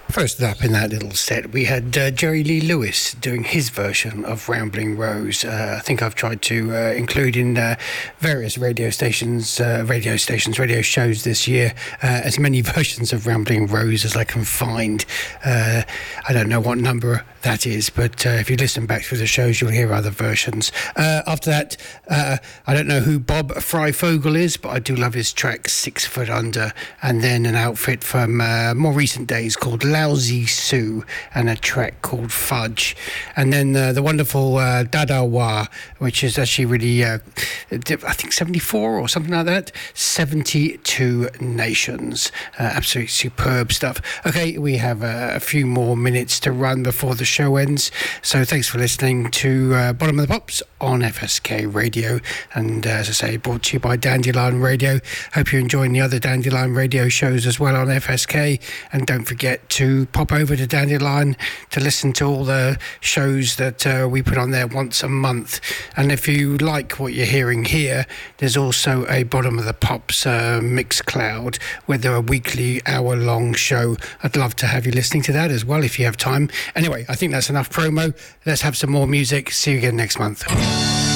First up in that little set, we had Jerry Lee Lewis doing his version of Rambling Rose. I think I've tried to include in various radio shows this year, as many versions of Rambling Rose as I can find. I don't know what number that is, but if you listen back through the shows, you'll hear other versions. After that, I don't know who Bob Fryfogle is, but I do love his track 6 Foot Under, and then an outfit from more recent days called Lousy Sue and a track called Fudge, and then the wonderful Dadawa, which is actually really I think 74 or something like that. 72 Nations. Absolutely superb stuff. Okay, we have a few more minutes to run before the show ends, so thanks for listening to Bottom of the Pops on FSK Radio, and as I say, brought to you by Dandelion Radio. Hope you're enjoying the other Dandelion Radio shows as well on FSK, and don't forget to pop over to Dandelion to listen to all the shows that we put on there once a month. And if you like what you're hearing here, there's also a Bottom of the Pops Mixcloud with a weekly hour-long show. I'd love to have you listening to that as well if you have time. Anyway, I think that's enough promo. Let's have some more music. See you again next month.